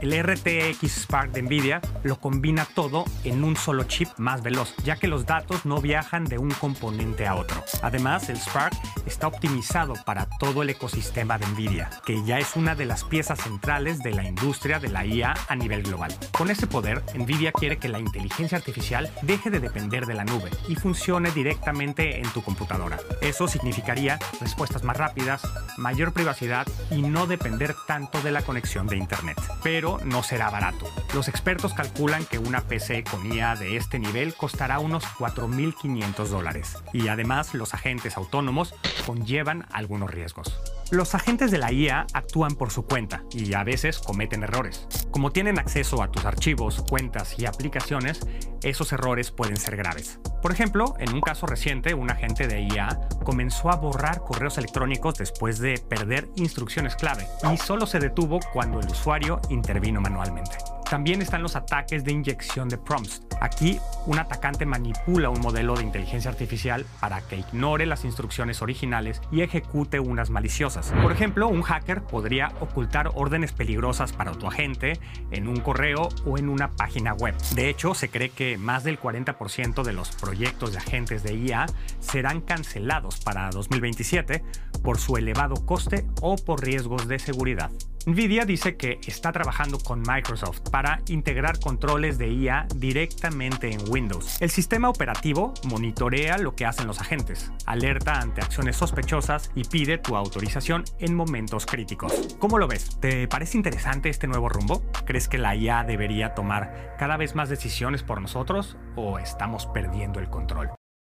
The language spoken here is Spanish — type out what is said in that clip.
El RTX Spark de NVIDIA lo combina todo en un solo chip más veloz, ya que los datos no viajan de un componente a otro. Además, el Spark está optimizado para todo el ecosistema de NVIDIA, que ya es una de las piezas centrales de la industria de la IA a nivel global. Con ese poder, NVIDIA quiere que la inteligencia artificial deje de depender de la nube y funcione directamente en tu computadora. Eso significaría respuestas más rápidas, mayor privacidad y no depender tanto de la conexión de Internet. Pero no será barato. Los expertos calculan que una PC con IA de este nivel costará unos $4,500. Y además, los agentes autónomos conllevan algunos riesgos. Los agentes de la IA actúan por su cuenta y a veces cometen errores. Como tienen acceso a tus archivos, cuentas y aplicaciones, esos errores pueden ser graves. Por ejemplo, en un caso reciente, un agente de IA comenzó a borrar correos electrónicos después de perder instrucciones clave y solo se detuvo cuando el usuario intervino manualmente. También están los ataques de inyección de prompts. Aquí, un atacante manipula un modelo de inteligencia artificial para que ignore las instrucciones originales y ejecute unas maliciosas. Por ejemplo, un hacker podría ocultar órdenes peligrosas para tu agente en un correo o en una página web. De hecho, se cree que más del 40% de los proyectos de agentes de IA serán cancelados para 2027 por su elevado coste o por riesgos de seguridad. NVIDIA dice que está trabajando con Microsoft para integrar controles de IA directamente en Windows. El sistema operativo monitorea lo que hacen los agentes, alerta ante acciones sospechosas y pide tu autorización en momentos críticos. ¿Cómo lo ves? ¿Te parece interesante este nuevo rumbo? ¿Crees que la IA debería tomar cada vez más decisiones por nosotros o estamos perdiendo el control?